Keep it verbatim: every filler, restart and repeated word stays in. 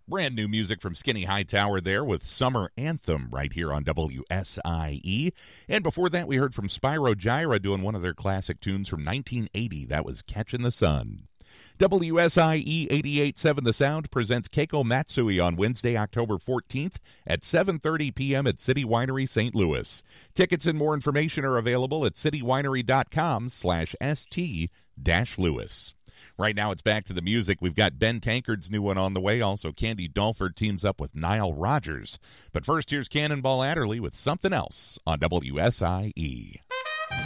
Brand new music from Skinny Hightower there with Summer Anthem right here on W S I E. And before that, we heard from Spyro Gyra doing one of their classic tunes from nineteen eighty. That was Catchin' the Sun. W S I E eighty-eight point seven The Sound presents Keiko Matsui on Wednesday, October fourteenth at seven thirty p.m. at City Winery, Saint Louis. Tickets and more information are available at citywinery.com slash st-louis. Right now, it's back to the music. We've got Ben Tankard's new one on the way. Also, Candy Dulford teams up with Nile Rodgers. But first, here's Cannonball Adderley with Something Else on W S I E.